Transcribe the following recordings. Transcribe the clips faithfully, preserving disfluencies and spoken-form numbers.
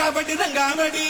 ரங்காபடி ரங்காபடி.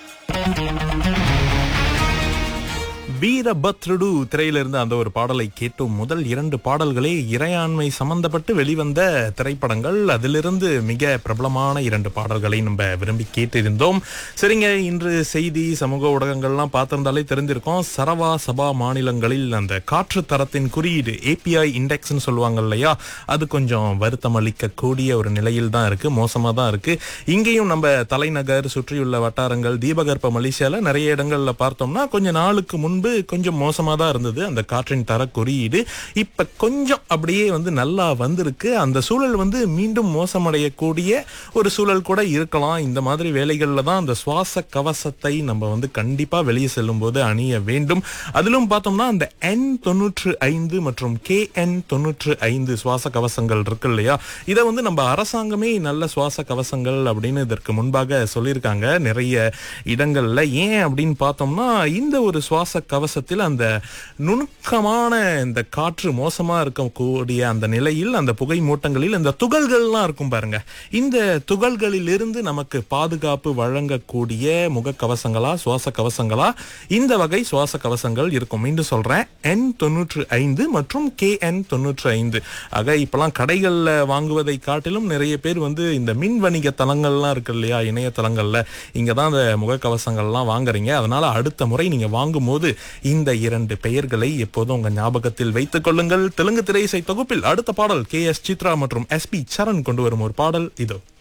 வீரபத்ருடு திரையிலிருந்து அந்த ஒரு பாடலை கேட்டோம். முதல் இரண்டு பாடல்களே இறையாண்மை சம்பந்தப்பட்டு வெளிவந்த திரைப்படங்கள். அதிலிருந்து மிக பிரபலமான இரண்டு பாடல்களை நம்ம விரும்பி கேட்டிருந்தோம். சரிங்க, இன்று செய்தி சமூக ஊடகங்கள்லாம் பார்த்திருந்தாலே தெரிஞ்சிருக்கோம். சரவா சபா மாநிலங்களில் அந்த காற்று தரத்தின் குறியீடு ஏபிஐ இண்டெக்ஸ்ன்னு சொல்லுவாங்க இல்லையா, அது கொஞ்சம் வருத்தம் அளிக்க கூடிய ஒரு நிலையில் தான் இருக்கு, மோசமா தான் இருக்கு. இங்கேயும் நம்ம தலைநகர் சுற்றியுள்ள வட்டாரங்கள் தீபகற்ப மலேசியால நிறைய இடங்கள்ல பார்த்தோம்னா கொஞ்ச நாளுக்கு முன்பு கொஞ்சம் மோசமா தான் இருந்தது அந்த காற்றின் தர குறியீடு. இப்ப கொஞ்சம் அப்படியே வந்து நல்லா வந்திருக்கு. அந்த சூழல் வந்து மீண்டும் மோசமடையக்கூடிய ஒரு சூழல் கூட இருக்கலாம். இந்த மாதிரி வேலைகள்ல தான் அந்த சுவாச கவசத்தை நம்ம வந்து கண்டிப்பா வெளியே செல்லும் போது அணிய வேண்டும். அதிலும் பார்த்தோம்னா அந்த என் தொன்னூற்று ஐந்து மற்றும் கே என் தொன்னூற்று ஐந்து சுவாச கவசங்கள் இருக்கு இல்லையா, இதை வந்து நம்ம அரசாங்கமே நல்ல சுவாச கவசங்கள் அப்படின்னு இதற்கு முன்பாக சொல்லியிருக்காங்க நிறைய இடங்கள்ல. ஏன் அப்படின்னு பார்த்தோம்னா இந்த ஒரு சுவாச கவசத்தில் அந்த நுணுக்கமான இந்த காற்று மோசமா இருக்கக்கூடிய அந்த நிலையில் அந்த புகை மூட்டங்களில் இந்த துகள்கள்லாம் இருக்கும் பாருங்க, இந்த துகள்களில் இருந்து நமக்கு பாதுகாப்பு வழங்கக்கூடிய முகக்கவசங்களா சுவாச கவசங்களா இந்த வகை சுவாச கவசங்கள் இருக்கும். மீண்டும் சொல்றேன், என் தொன்னூற்று ஐந்து மற்றும் கே என் தொன்னூற்று ஐந்து. ஆக இப்பெல்லாம் கடைகள்ல வாங்குவதை காட்டிலும் நிறைய பேர் வந்து இந்த மின் வணிக தளங்கள்லாம் இருக்கு இல்லையா, இணையதளங்கள்ல இங்கதான் அந்த முகக்கவசங்கள்லாம் வாங்குறீங்க. அதனால அடுத்த முறை நீங்க வாங்கும் போது இந்த இரண்டு பெயர்களை எப்போதும் உங்க ஞாபகத்தில் வைத்துக் கொள்ளுங்கள். தெலுங்கு திரை இசை தொகுப்பில் அடுத்த பாடல் கே எஸ் சித்ரா மற்றும் எஸ் பி சரண் கொண்டு வரும் ஒரு பாடல் இதோ.